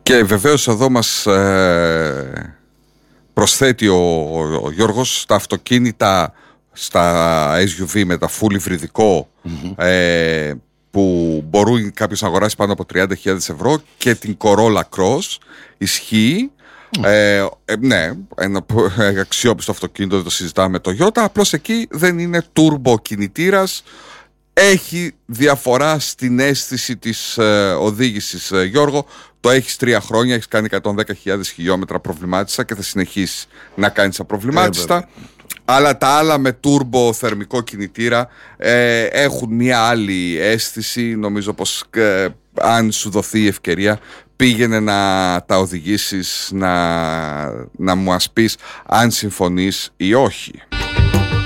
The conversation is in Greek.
Και βεβαίως εδώ μας προσθέτει ο Γιώργος τα αυτοκίνητα στα SUV με τα full υβριδικό που μπορούν κάποιος να αγοράσει πάνω από 30.000 ευρώ και την Corolla Cross. Ισχύει. Ναι, ένα αξιόπιστο αυτοκίνητο, δεν το συζητάμε με το Toyota. Απλώς εκεί δεν είναι turbo κινητήρας. Έχει διαφορά στην αίσθηση της οδήγησης, Γιώργο. Το έχεις 3 χρόνια, έχεις κάνει 110.000 χιλιόμετρα προβλημάτιστα και θα συνεχίσει να κάνεις απροβλημάτιστα. Αλλά τα άλλα με turbo θερμικό κινητήρα έχουν μια άλλη αίσθηση. Νομίζω πως αν σου δοθεί η ευκαιρία, πήγαινε να τα οδηγήσεις, να μου πεις αν συμφωνείς ή όχι.